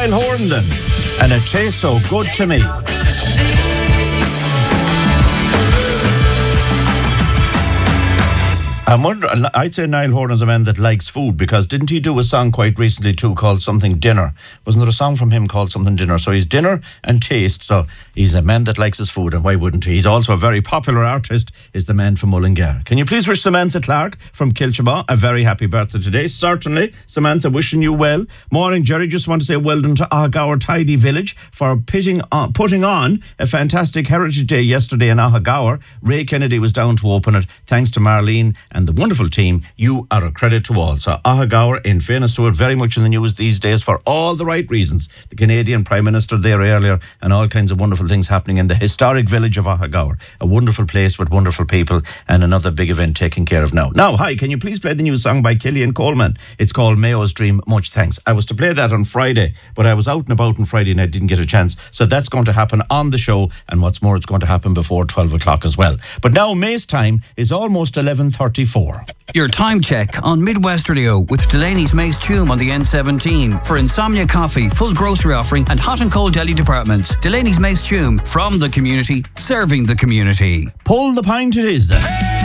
Niall Horan then, and It Tastes So Good to Me. I'd say Niall Horan is a man that likes food, because didn't he do a song quite recently too called something Dinner? Wasn't there a song from him called something Dinner? So he's dinner and taste, so he's a man that likes his food, and why wouldn't he? He's also a very popular artist, is the man from Mullingar. Can you please wish Samantha Clark from Kilchaba a very happy birthday today? Certainly, Samantha, wishing you well. Morning, Jerry. Just want to say well done to Ahagower Tidy Village for putting on a fantastic Heritage Day yesterday in Ahagower. Ray Kennedy was down to open it. Thanks to Marlene and the wonderful team. You are a credit to all. So Ahagower, in fairness to it, very much in the news these days for all the right reasons. The Canadian Prime Minister there earlier, and all kinds of wonderful things happening in the historic village of Ahagower. A wonderful place with wonderful people, and another big event taken care of now. Now, hi, can you please play the new song by Killian Coleman? It's called Mayo's Dream. Much thanks. I was to play that on Friday, but I was out and about on Friday and I didn't get a chance. So that's going to happen on the show, and what's more, it's going to happen before 12 o'clock as well. But now May's time is almost 11:34. Your time check on Midwest Radio with Delaney's Mace Tume on the N17 for Insomnia Coffee, full grocery offering and hot and cold deli departments. Delaney's Mace Tume, from the community, serving the community. Pull the pint it is then.